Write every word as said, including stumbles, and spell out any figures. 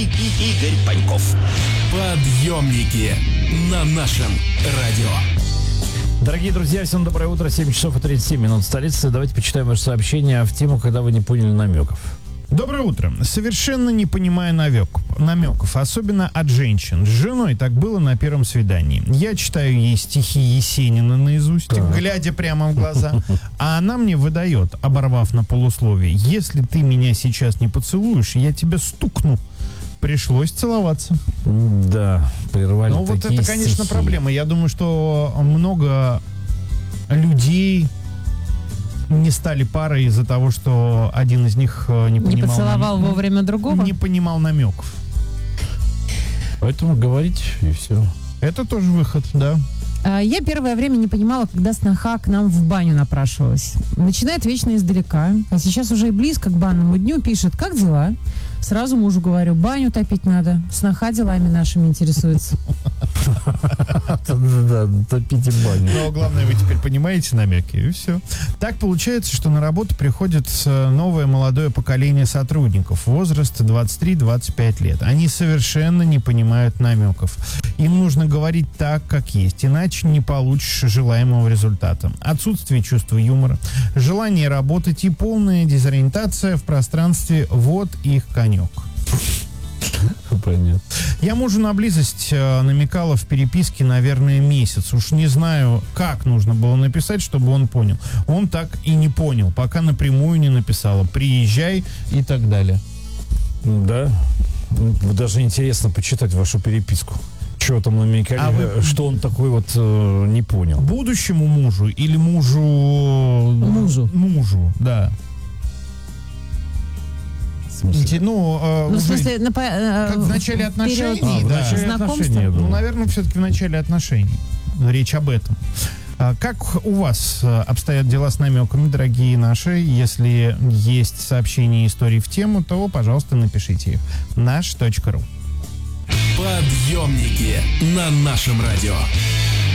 Игорь Паньков. Подъемники на нашем радио. Дорогие друзья, всем доброе утро. семь часов и тридцать семь минут в столице. Давайте почитаем ваше сообщение в тему, когда вы не поняли намеков. Доброе утро. Совершенно не понимаю намек, намеков, особенно от женщин. С женой так было на первом свидании. Я читаю ей стихи Есенина наизусть, так. глядя прямо в глаза, а она мне выдает, оборвав на полусловие: если ты меня сейчас не поцелуешь, я тебя стукну. Пришлось целоваться. Да, прервали Ну вот это, конечно, стихи. проблема. Я думаю, что много людей не стали парой из-за того, что один из них не понимал... Не поцеловал нам... вовремя другого? Не понимал намеков. Поэтому говорить и все. Это тоже выход, да. Я первое время не понимала, когда сноха к нам в баню напрашивалась. Начинает вечно издалека, а сейчас уже и близко к банному дню пишет: как дела? Сразу мужу говорю: баню топить надо. Сноха делами нашими интересуется. Да, топите баню. Но главное, вы теперь понимаете намеки, и все. Так получается, что на работу приходит новое молодое поколение сотрудников. Возраст двадцать три - двадцать пять лет. Они совершенно не понимают намеков. Им нужно говорить так, как есть, иначе не получишь желаемого результата. Отсутствие чувства юмора, желание работать и полная дезориентация в пространстве — вот их конек. Понятно. Я мужу на близость э, намекала в переписке, наверное, месяц. Уж не знаю, как нужно было написать, чтобы он понял. Он так и не понял, пока напрямую не написала: приезжай и так далее. Да. Даже интересно почитать вашу переписку. Что там намекали, а вы... что он такой вот э, не понял. Будущему мужу или мужу... Мужу. Мужу, да. Ну, э, ну, уже... в смысле, на, э, как в начале отношений, а, в да. начале Знакомства? ну, наверное, все-таки в начале отношений. Речь об этом. А как у вас обстоят дела с намеками, дорогие наши? Если есть сообщения и истории в тему, то, пожалуйста, напишите их. наш точка ру. Подъемники на нашем радио.